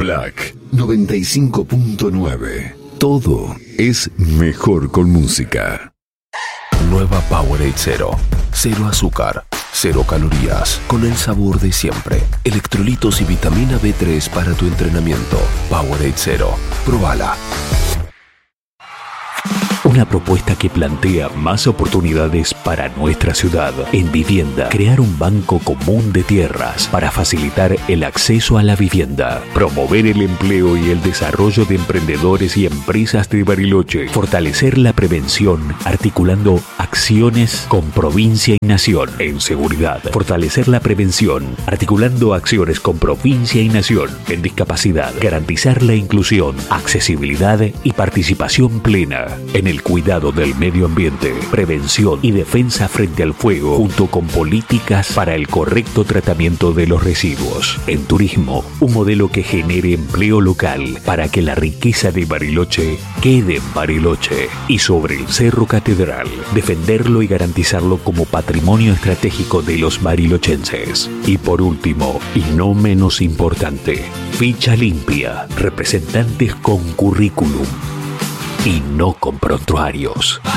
Black 95.9. Todo es mejor con música. Nueva Powerade Zero. Cero azúcar, cero calorías, con el sabor de siempre. Electrolitos y vitamina B3 para tu entrenamiento. Powerade Zero. Probala. Una propuesta que plantea más oportunidades para nuestra ciudad. En vivienda, crear un banco común de tierras para facilitar el acceso a la vivienda. Promover el empleo y el desarrollo de emprendedores y empresas de Bariloche. Fortalecer la prevención, articulando acciones con provincia y nación. En seguridad, fortalecer la prevención, articulando acciones con provincia y nación. En discapacidad, garantizar la inclusión, accesibilidad y participación plena. En el cuidado del medio ambiente, prevención y defensa frente al fuego, junto con políticas para el correcto tratamiento de los residuos. En turismo, un modelo que genere empleo local para que la riqueza de Bariloche quede en Bariloche. Y sobre el Cerro Catedral, defenderlo y garantizarlo como patrimonio estratégico de los barilochenses. Y por último, y no menos importante, ficha limpia, representantes con currículum y no con prontuarios.